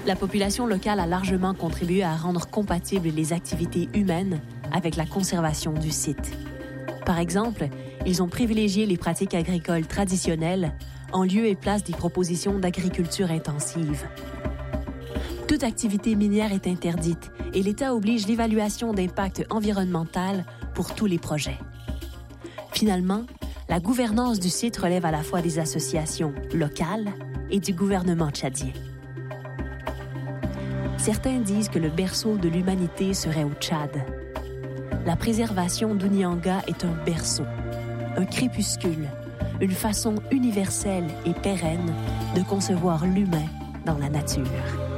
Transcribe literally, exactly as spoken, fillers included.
La population locale a largement contribué à rendre compatibles les activités humaines avec la conservation du site. Par exemple, ils ont privilégié les pratiques agricoles traditionnelles en lieu et place des propositions d'agriculture intensive. Toute activité minière est interdite et l'État oblige l'évaluation d'impact environnemental pour tous les projets. Finalement, la gouvernance du site relève à la fois des associations locales et du gouvernement tchadien. Certains disent que le berceau de l'humanité serait au Tchad. La préservation d'Ounianga est un berceau, un crépuscule, une façon universelle et pérenne de concevoir l'humain dans la nature.